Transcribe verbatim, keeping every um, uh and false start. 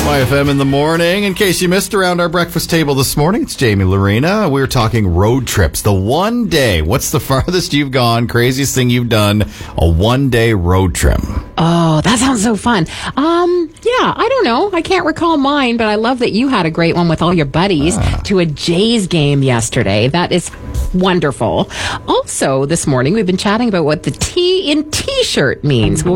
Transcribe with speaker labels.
Speaker 1: Y F M in the morning. In case you missed around our breakfast table this morning, it's Jamie Lorena. We were talking road trips. The one day. What's the farthest you've gone? Craziest thing you've done? A one day road trip.
Speaker 2: Oh, that sounds so fun. Um, yeah, I don't know. I can't recall mine, but I love that you had a great one with all your buddies ah. to a Jays game yesterday. That is wonderful. Also, this morning, we've been chatting about what the T in T-shirt means. We'll